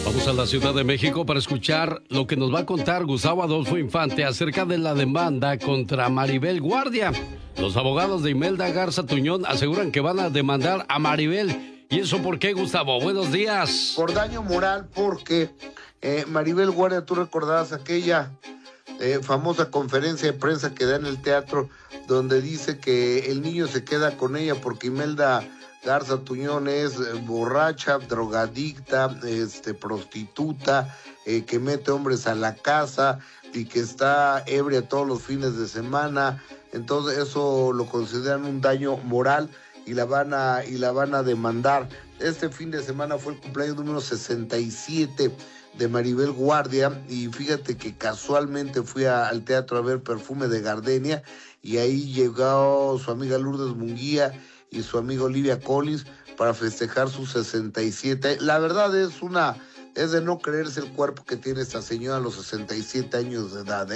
Vamos a la Ciudad de México para escuchar lo que nos va a contar Gustavo Adolfo Infante acerca de la demanda contra Maribel Guardia. Los abogados de Imelda Garza Tuñón aseguran que van a demandar a Maribel. ¿Y eso por qué, Gustavo? Buenos días. Por daño moral, porque Maribel Guardia, tú recordarás aquella famosa conferencia de prensa que da en el teatro, donde dice que el niño se queda con ella porque Imelda Garza Tuñón es borracha, drogadicta, prostituta, que mete hombres a la casa y que está ebria todos los fines de semana. Entonces eso lo consideran un daño moral y la van a demandar. Este fin de semana fue el cumpleaños número 67 de Maribel Guardia, y fíjate que casualmente fui al teatro a ver Perfume de Gardenia, y ahí llegó su amiga Lourdes Munguía y su amiga Olivia Collins para festejar sus 67. La verdad es de no creerse el cuerpo que tiene esta señora a los 67 años de edad,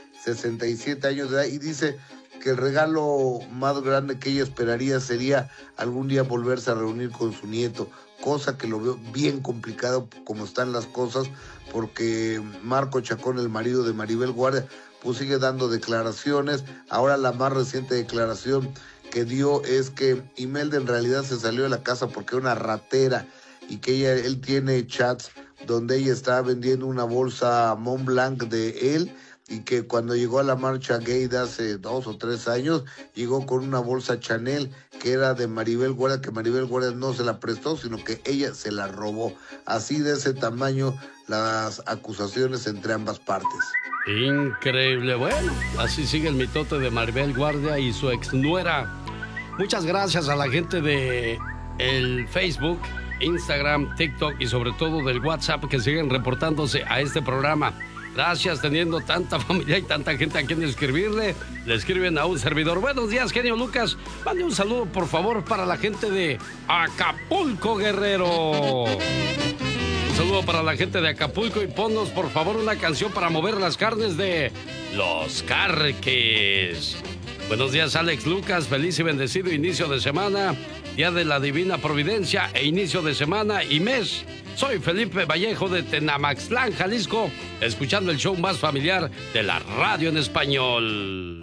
67 años de edad, y dice que el regalo más grande que ella esperaría sería algún día volverse a reunir con su nieto, cosa que lo veo bien complicado como están las cosas, porque Marco Chacón, el marido de Maribel Guardia, pues sigue dando declaraciones. Ahora la más reciente declaración que dio es que Imelda en realidad se salió de la casa porque era una ratera, y que él tiene chats donde ella estaba vendiendo una bolsa Montblanc de él, y que cuando llegó a la marcha gay de hace 2 o 3 años, llegó con una bolsa Chanel que era de Maribel Guardia, que Maribel Guardia no se la prestó, sino que ella se la robó. Así de ese tamaño las acusaciones entre ambas partes. Increíble. Bueno, así sigue el mitote de Maribel Guardia y su exnuera. Muchas gracias a la gente de el Facebook, Instagram, TikTok y sobre todo del WhatsApp que siguen reportándose a este programa. Gracias, teniendo tanta familia y tanta gente a quien escribirle. Le escriben a un servidor. Buenos días, genio Lucas. Mande un saludo, por favor, para la gente de Acapulco, Guerrero. Un saludo para la gente de Acapulco y ponnos, por favor, una canción para mover las carnes de Los Carques. Buenos días, Alex Lucas. Feliz y bendecido inicio de semana. Día de la Divina Providencia e inicio de semana y mes. Soy Felipe Vallejo de Tenamaxtlán, Jalisco, escuchando el show más familiar de la radio en español.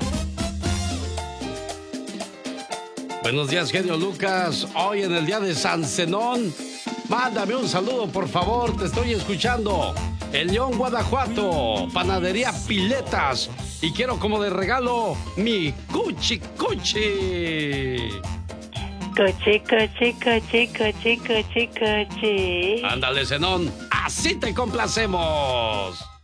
Buenos días, genio Lucas. Hoy en el día de San Zenón, mándame un saludo, por favor, te estoy escuchando. El León, Guanajuato, Panadería Piletas. Y quiero como de regalo mi Cuchi Cuchi. Coche, coche, coche, coche, coche, coche. Ándale, Zenón, así te complacemos.